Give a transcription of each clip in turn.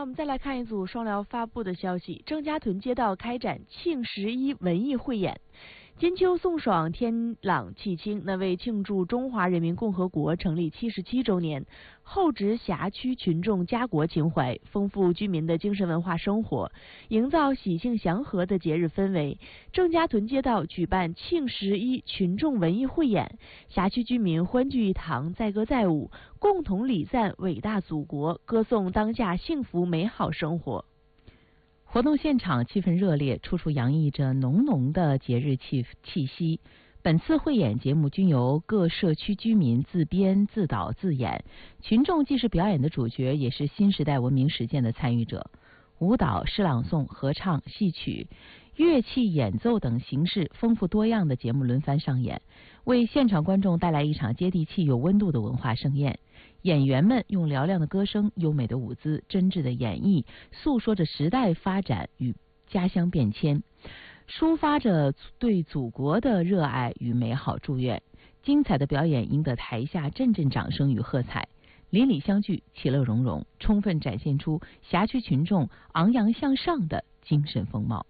我们再来看一组双辽发布的消息：郑家屯街道开展庆11文艺汇演。金秋送爽，天朗气清。那为庆祝中华人民共和国成立77周年，厚植辖区群众家国情怀，丰富居民的精神文化生活，营造喜庆祥和的节日氛围，郑家屯街道举办庆11群众文艺汇演，辖区居民欢聚一堂，载歌载舞，共同礼赞伟大祖国，歌颂当下幸福美好生活。 活动现场气氛热烈，处处洋溢着浓浓的节日气息。本次汇演节目均由各社区居民自编、自导、自演，群众既是表演的主角，也是新时代文明实践的参与者。舞蹈、诗朗诵、合唱、戏曲、乐器演奏等形式丰富多样的节目轮番上演，为现场观众带来一场接地气、有温度的文化盛宴。演员们用嘹亮的歌声、优美的舞姿、真挚的演绎，诉说着时代发展与家乡变迁，抒发着对祖国的热爱与美好祝愿。精彩的表演赢得台下阵阵掌声与喝彩，邻里相聚，其乐融融，充分展现出辖区群众昂扬向上的精神风貌。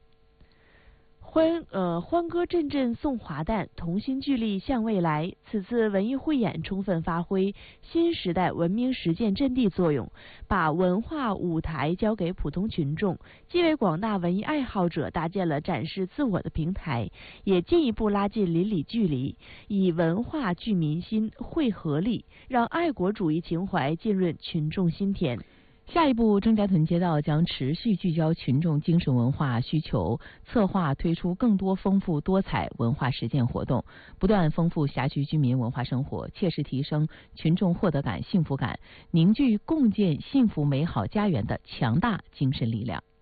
欢歌阵阵送华诞，同心聚力向未来。此次文艺汇演充分发挥新时代文明实践阵地作用，把文化舞台交给普通群众，既为广大文艺爱好者搭建了展示自我的平台，也进一步拉近邻里距离，以文化聚民心、汇合力，让爱国主义情怀浸润群众心田。 下一步，郑家屯街道将持续聚焦群众精神文化需求，策划推出更多丰富多彩文化实践活动，不断丰富辖区居民文化生活，切实提升群众获得感、幸福感，凝聚共建幸福美好家园的强大精神力量。